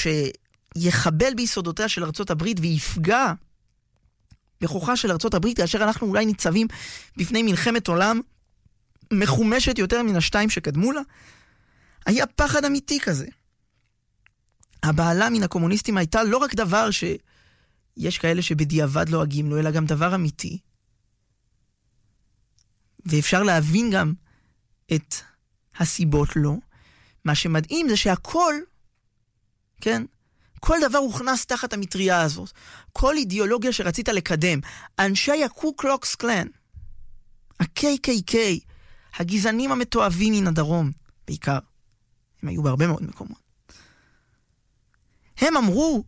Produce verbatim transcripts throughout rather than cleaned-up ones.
שיחבל ביסודותיה של ארצות הברית ויפגע בכוחה של ארצות הברית, כאשר אנחנו אולי ניצבים בפני מלחמת עולם מחומשת יותר מן השתיים שקדמו לה, היה פחד אמיתי כזה. הבעלה מן הקומוניסטים הייתה לא רק דבר שיש כאלה שבדיעבד לא אגים לו, אלא גם דבר אמיתי. ואפשר להבין גם את הסיבות לו. מה שמדהים זה שהכל, כן, כל דבר הוכנס תחת המטריה הזאת. כל אידיאולוגיה שרצית לקדם. אנשי הקו קלוקס קלן, ה-קיי קיי קיי, הגזענים המתועבים מן הדרום, בעיקר. הם היו בהרבה מאוד מקומות. הם אמרו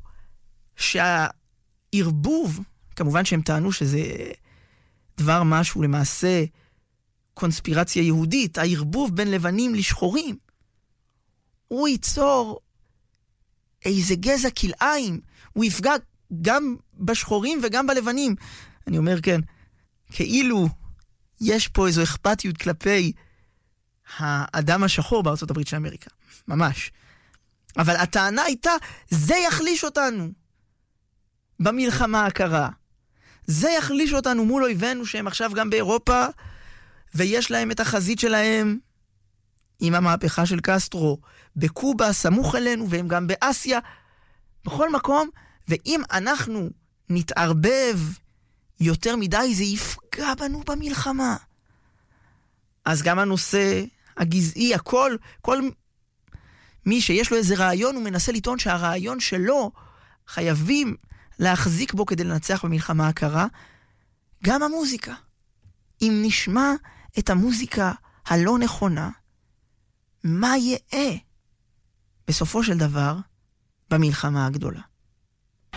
שהערבוב, כמובן שהם טענו שזה דבר משהו למעשה קונספירציה יהודית, הערבוב בין לבנים לשחורים, הוא ייצור איזה גזע כלאיים, הוא יפגע גם בשחורים וגם בלבנים. אני אומר כן, כאילו יש פה איזו אכפתיות כלפי האדם השחור בארצות הברית של אמריקה. ממש. אבל הטענה הייתה, זה יחליש אותנו במלחמה הקרה. זה יחליש אותנו מול אויבינו שהם עכשיו גם באירופה, ויש להם את החזית שלהם עם המהפכה של קסטרו בקובה, סמוך אלינו, והם גם באסיה, בכל מקום. ואם אנחנו נתערבב יותר מדי, זה יפגע בנו במלחמה. אז גם הנושא הגזעי, הכל, כל מי שיש לו איזה רעיון, הוא מנסה לטעון שהרעיון שלו חייבים להחזיק בו כדי לנצח במלחמה הקרה. גם המוזיקה. אם נשמע את המוזיקה הלא נכונה, מה יהיה בסופו של דבר במלחמה הגדולה?